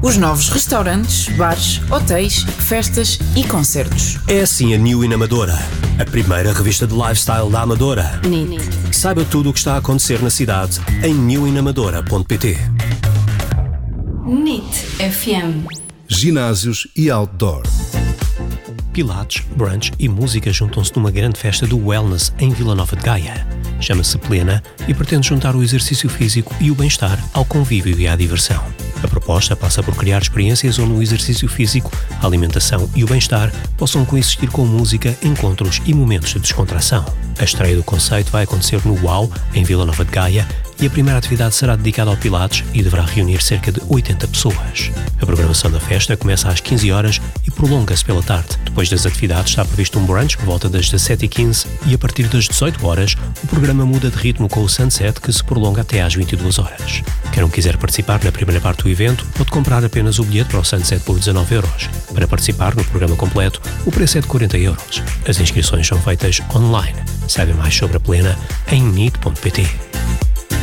Os novos restaurantes, bares, hotéis, festas e concertos. É assim a New in Amadora, a primeira revista de lifestyle da Amadora. NIT. Saiba tudo o que está a acontecer na cidade em newinamadora.pt. NIT FM. Ginásios e outdoor. Pilates, brunch e música juntam-se numa grande festa do wellness em Vila Nova de Gaia. Chama-se Plena e pretende juntar o exercício físico e o bem-estar ao convívio e à diversão. A proposta passa por criar experiências onde o exercício físico, a alimentação e o bem-estar possam coexistir com música, encontros e momentos de descontração. A estreia do conceito vai acontecer no UAU, em Vila Nova de Gaia, e a primeira atividade será dedicada ao Pilates e deverá reunir cerca de 80 pessoas. A programação da festa começa às 15 horas e prolonga-se pela tarde. Depois das atividades está previsto um brunch por volta das 17h15 e a partir das 18 horas o programa muda de ritmo com o sunset que se prolonga até às 22 horas. Quem não quiser participar na primeira parte do evento pode comprar apenas o bilhete para o sunset por 19€. Para participar no programa completo, o preço é de 40€. As inscrições são feitas online. Saiba mais sobre a Plena em nit.pt.